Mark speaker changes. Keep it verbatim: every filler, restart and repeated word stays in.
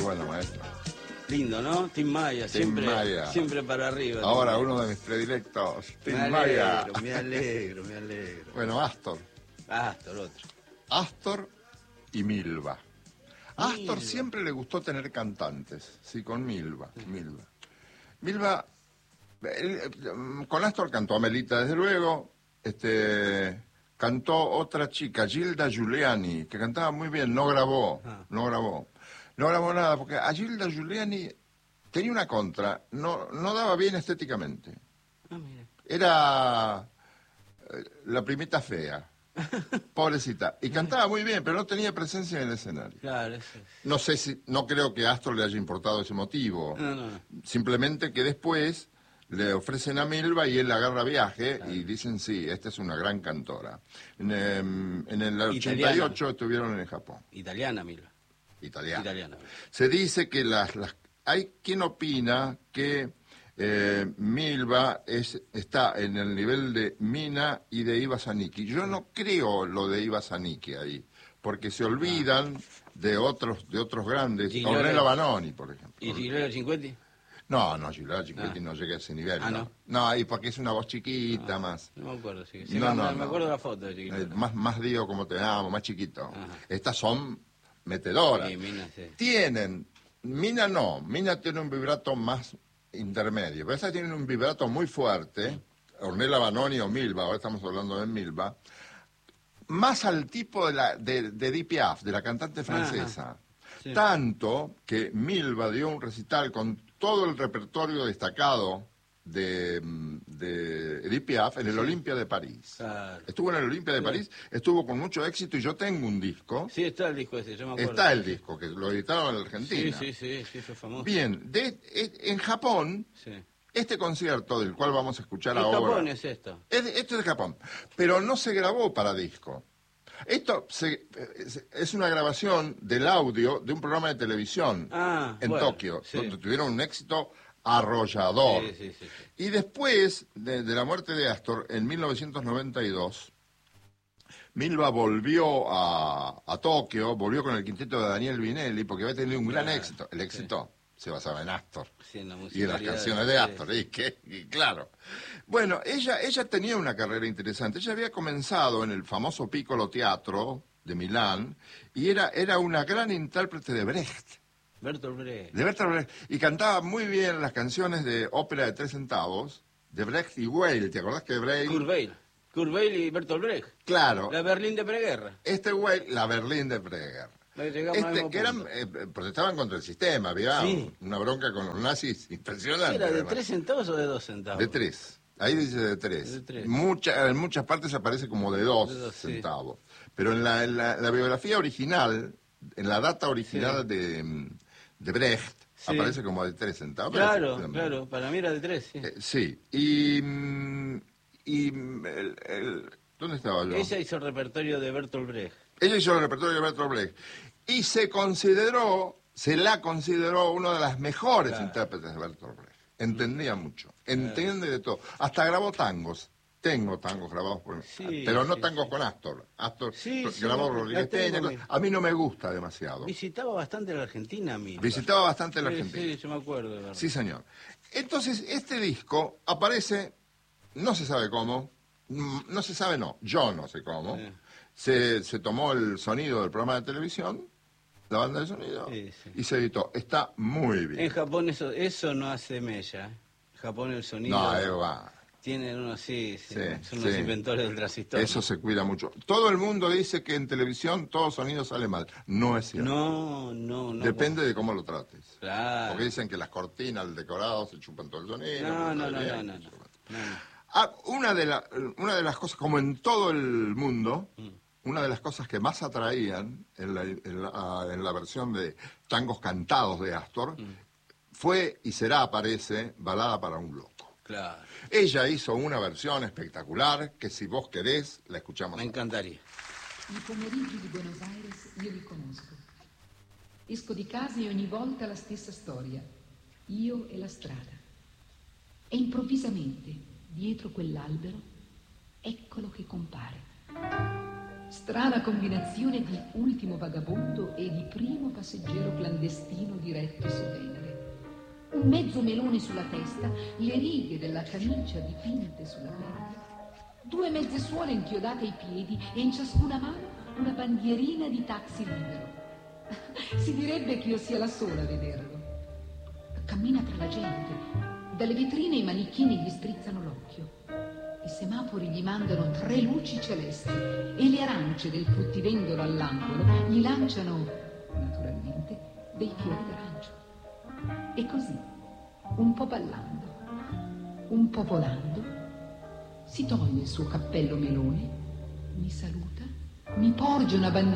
Speaker 1: bueno, maestro.
Speaker 2: Lindo, ¿no? Tim Maya,
Speaker 1: Tim
Speaker 2: siempre,
Speaker 1: Maya.
Speaker 2: siempre para arriba.
Speaker 1: Ahora
Speaker 2: Tim
Speaker 1: uno
Speaker 2: Maya.
Speaker 1: de mis predilectos, Tim
Speaker 2: Me
Speaker 1: Maya.
Speaker 2: alegro, me alegro, me alegro.
Speaker 1: Bueno, Astor.
Speaker 2: Astor, otro.
Speaker 1: Astor y Milva. A Astor
Speaker 2: Milva.
Speaker 1: siempre le gustó tener cantantes, sí, con Milva, Milva. Milva, él, con Astor cantó Amelita, desde luego, este, cantó otra chica, Gilda Giuliani, que cantaba muy bien, no grabó,
Speaker 2: Ah.
Speaker 1: no grabó. No grabó nada, porque a Gilda Giuliani tenía una contra, no, no daba bien estéticamente.
Speaker 2: Ah, mira.
Speaker 1: Era eh, la primita fea. Pobrecita. Y cantaba muy bien, pero no tenía presencia en el escenario.
Speaker 2: Claro, eso es.
Speaker 1: No sé si, no creo que a Astor le haya importado ese motivo.
Speaker 2: No, no, no.
Speaker 1: Simplemente que después le ofrecen a Milva y él agarra viaje
Speaker 2: Claro.
Speaker 1: y dicen, sí, esta es una gran cantora. En, em, en el ochenta y ocho
Speaker 2: Italiana.
Speaker 1: estuvieron en el Japón.
Speaker 2: Italiana, Milva.
Speaker 1: Italiana.
Speaker 2: Italiana.
Speaker 1: Se dice que las, las hay quien opina que eh, Milva es, está en el nivel de Mina y de Iva Zanicki. Yo no creo lo de Iva Zanicki ahí, porque se olvidan ah. de otros de otros grandes,
Speaker 2: Gigliola-
Speaker 1: Ornella Vanoni, por ejemplo.
Speaker 2: ¿Y Gigliola Cinquetti?
Speaker 1: No, no, Gigliola Cinquetti
Speaker 2: Ah.
Speaker 1: no llega a ese nivel.
Speaker 2: Ah,
Speaker 1: no.
Speaker 2: ¿no?
Speaker 1: No, y porque es una voz chiquita
Speaker 2: Ah,
Speaker 1: más.
Speaker 2: No me acuerdo, sí. Sí,
Speaker 1: No,
Speaker 2: me,
Speaker 1: no,
Speaker 2: me
Speaker 1: no.
Speaker 2: acuerdo de la foto de Gigliola.
Speaker 1: Eh, más, más digo como te amo, más chiquito.
Speaker 2: Ajá.
Speaker 1: Estas son metedoras.
Speaker 2: Sí, Mina, sí.
Speaker 1: Tienen, Mina no, Mina tiene un vibrato más intermedio, pero esas tienen un vibrato muy fuerte, mm. Ornella Vanoni o Milva, ahora estamos hablando de Milva, más al tipo de, la, de, de Edith Piaf, de la cantante francesa.
Speaker 2: Ajá. Sí.
Speaker 1: Tanto que Milva dio un recital con todo el repertorio destacado de, de Edith Piaf en el
Speaker 2: Sí.
Speaker 1: Olimpia de París.
Speaker 2: Claro.
Speaker 1: Estuvo en el Olimpia de
Speaker 2: Sí.
Speaker 1: París, estuvo con mucho éxito y yo tengo un disco.
Speaker 2: Sí, está el disco ese, yo me acuerdo.
Speaker 1: Está el disco, que lo editaron en Argentina.
Speaker 2: Sí, sí, sí, sí, fue famoso.
Speaker 1: Bien, de, en Japón,
Speaker 2: Sí.
Speaker 1: este concierto del cual vamos a escuchar
Speaker 2: ¿Qué
Speaker 1: ahora...
Speaker 2: Japón es esto?
Speaker 1: Es, esto es de Japón, pero no se grabó para disco. Esto se, es, es una grabación del audio de un programa de televisión
Speaker 2: Ah,
Speaker 1: en
Speaker 2: bueno,
Speaker 1: Tokio,
Speaker 2: sí.
Speaker 1: donde tuvieron un éxito arrollador.
Speaker 2: Sí, sí, sí, sí.
Speaker 1: Y después de, de la muerte de Astor, en mil novecientos noventa y dos, Milva volvió a, a Tokio, volvió con el quinteto de Daniel Vinelli, porque había tenido un gran
Speaker 2: Claro,
Speaker 1: éxito. El éxito se basaba en Astor.
Speaker 2: Sí, en la
Speaker 1: Y en las
Speaker 2: musicalidad,
Speaker 1: canciones de
Speaker 2: sí.
Speaker 1: Astor, y, que, y claro. Bueno, ella, ella tenía una carrera interesante. Ella había comenzado en el famoso Piccolo Teatro de Milán, y era, era una gran intérprete de Brecht.
Speaker 2: Bertolt Brecht.
Speaker 1: De Bertolt Brecht. Y cantaba muy bien las canciones de ópera de tres centavos, de Brecht y Weil. ¿Te acordás que Brecht?
Speaker 2: Kurt Weill. Kurt Weill y Bertolt Brecht.
Speaker 1: Claro.
Speaker 2: La Berlín de preguerra.
Speaker 1: Este Weil, la Berlín de Breger.
Speaker 2: Llegamos al
Speaker 1: Este,
Speaker 2: mismo
Speaker 1: que eran,
Speaker 2: punto.
Speaker 1: eh, protestaban contra el sistema, había
Speaker 2: Sí.
Speaker 1: una bronca con los nazis impresionante.
Speaker 2: ¿Era de
Speaker 1: además.
Speaker 2: tres centavos o de dos centavos?
Speaker 1: De tres. Ahí dice de tres.
Speaker 2: De tres.
Speaker 1: Mucha, en muchas partes aparece como de dos,
Speaker 2: De dos, sí.
Speaker 1: centavos. Pero en la, en la- la biografía original, en la data original
Speaker 2: Sí.
Speaker 1: de, de Brecht,
Speaker 2: Sí.
Speaker 1: aparece como de tres centavos.
Speaker 2: Claro,
Speaker 1: Parece-
Speaker 2: claro. Para mí era de tres, sí.
Speaker 1: Eh, sí. Y... mm, y mm, el, el- ¿dónde estaba yo?
Speaker 2: Ella hizo el repertorio de Bertolt Brecht.
Speaker 1: Ella hizo el repertorio de Bertolt Brecht. Y se consideró, se la consideró una de las mejores
Speaker 2: Claro.
Speaker 1: intérpretes de Bertolt Brecht. Entendía mucho, entiende de todo. Hasta grabó tangos. Tengo tangos grabados por
Speaker 2: Sí,
Speaker 1: pero no
Speaker 2: sí,
Speaker 1: tangos
Speaker 2: sí.
Speaker 1: con Astor. Astor
Speaker 2: Sí, sí,
Speaker 1: grabó
Speaker 2: la-
Speaker 1: Rolling
Speaker 2: la tengo,
Speaker 1: Stone,
Speaker 2: mira.
Speaker 1: a mí no me gusta demasiado.
Speaker 2: Visitaba bastante la Argentina, a mí.
Speaker 1: Visitaba bastante la
Speaker 2: Sí,
Speaker 1: Argentina.
Speaker 2: sí, yo me acuerdo. De verdad.
Speaker 1: Sí, señor. Entonces, este disco aparece, no se sabe cómo, mm, no se sabe no, yo no sé cómo.
Speaker 2: Sí.
Speaker 1: Se, se tomó el sonido del programa de televisión, la banda de sonido,
Speaker 2: Sí, sí.
Speaker 1: y se editó. Está muy
Speaker 2: En
Speaker 1: bien.
Speaker 2: Japón eso eso no hace mella. ¿eh? En Japón el sonido...
Speaker 1: No, Eva,
Speaker 2: Tienen unos, sí, sí,
Speaker 1: Sí,
Speaker 2: son unos
Speaker 1: sí.
Speaker 2: inventores del transistor.
Speaker 1: eso se cuida mucho. Todo el mundo dice que en televisión todo sonido sale mal. No es cierto.
Speaker 2: No, no, no.
Speaker 1: Depende de cómo lo trates.
Speaker 2: Claro.
Speaker 1: Porque dicen que las cortinas, el decorado, se chupan todo el sonido.
Speaker 2: No,
Speaker 1: que
Speaker 2: no,
Speaker 1: sale
Speaker 2: no,
Speaker 1: bien,
Speaker 2: no, no,
Speaker 1: que
Speaker 2: no.
Speaker 1: se chupan.
Speaker 2: No, no.
Speaker 1: Ah, una de, la- una de las cosas, como en todo el mundo,
Speaker 2: Mm.
Speaker 1: una de las cosas que más atraían en la, en la- en la versión de tangos cantados de Astor
Speaker 2: Mm.
Speaker 1: fue y será, parece, Balada para un loco.
Speaker 2: Claro.
Speaker 1: Ella hizo una versión espectacular que si vos querés la escuchamos.
Speaker 2: Me
Speaker 1: ahora.
Speaker 2: encantaría.
Speaker 3: I pomeriggi di Buenos Aires io li conosco. Esco di casa e ogni volta la stessa storia. Io e la strada. E improvvisamente, dietro quell'albero, eccolo che compare. Strana combinazione di Ultimo Vagabondo e di Primo passeggero clandestino diretto su Venere. Un mezzo melone sulla testa, le righe della camicia dipinte sulla pelle, due mezze suole inchiodate ai piedi e in ciascuna mano una bandierina di taxi libero. Si direbbe che io sia la sola a vederlo. Cammina tra la gente, dalle vetrine i manichini gli strizzano l'occhio. I semafori gli mandano tre luci celesti e le arance del fruttivendolo all'angolo gli lanciano, naturalmente, dei fiori d'arancio. E così, un po' ballando, un po' volando, si toglie il suo cappello melone, mi saluta, mi porge una bandiera